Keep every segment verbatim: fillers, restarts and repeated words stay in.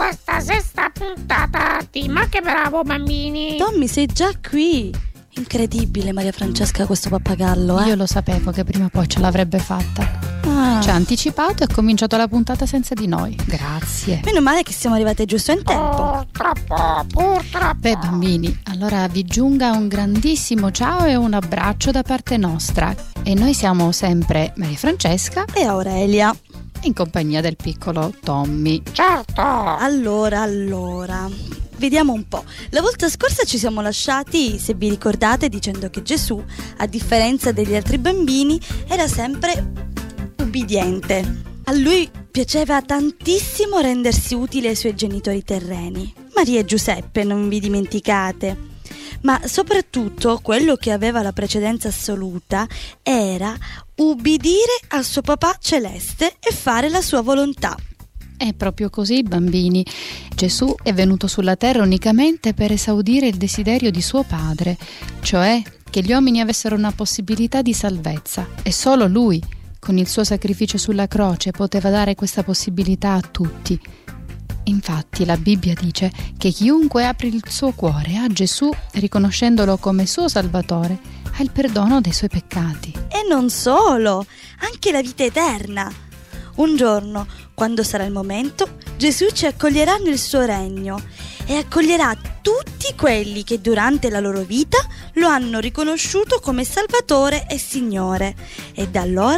questa sesta puntata di Ma che bravo bambini. Tommy, sei già qui. Incredibile, Maria Francesca, questo pappagallo, eh? Io lo sapevo che prima o poi ce l'avrebbe fatta. Ah. Ci ha anticipato e ha cominciato la puntata senza di noi. Grazie. Meno male che siamo arrivate giusto in tempo. Purtroppo, purtroppo. Beh bambini, allora vi giunga un grandissimo ciao e un abbraccio da parte nostra. E noi siamo sempre Maria Francesca E Aurelia. in compagnia del piccolo Tommy. Certo. Allora, allora, vediamo un po'. La volta scorsa ci siamo lasciati, se vi ricordate, dicendo che Gesù, a differenza degli altri bambini, era sempre ubbidiente. A lui piaceva tantissimo rendersi utile ai suoi genitori terreni, Maria e Giuseppe, non vi dimenticate. Ma soprattutto quello che aveva la precedenza assoluta era ubbidire al suo papà celeste e fare la sua volontà. È proprio così, bambini. Gesù è venuto sulla terra unicamente per esaudire il desiderio di suo padre, cioè che gli uomini avessero una possibilità di salvezza. E solo lui, con il suo sacrificio sulla croce, poteva dare questa possibilità a tutti. Infatti la Bibbia dice che chiunque apre il suo cuore a Gesù, riconoscendolo come suo Salvatore, ha il perdono dei suoi peccati. E non solo, anche la vita eterna. Un giorno, quando sarà il momento, Gesù ci accoglierà nel suo regno e accoglierà tutti quelli che durante la loro vita lo hanno riconosciuto come Salvatore e Signore. E da allora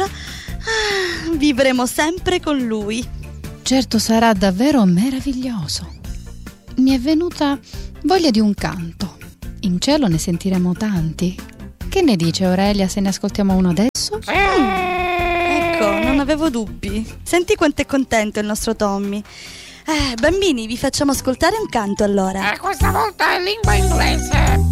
ah, vivremo sempre con Lui. Certo, sarà davvero meraviglioso. Mi è venuta voglia di un canto. In cielo ne sentiremo tanti. Che ne dice Aurelia se ne ascoltiamo uno adesso? Sì. Ecco, non avevo dubbi. Senti quanto è contento il nostro Tommy. Eh, bambini, vi facciamo ascoltare un canto allora. E questa volta è lingua inglese.